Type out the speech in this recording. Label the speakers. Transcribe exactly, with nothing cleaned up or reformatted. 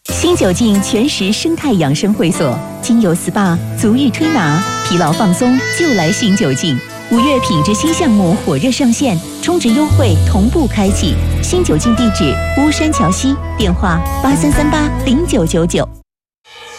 Speaker 1: 新九境全食生态养生会所，精油 S P A、足浴推拿，疲劳放松就来新九境。五月品质新项目火热上线，充值优惠同步开启。新九境地址：巫山桥西，电话八三三八零九九九。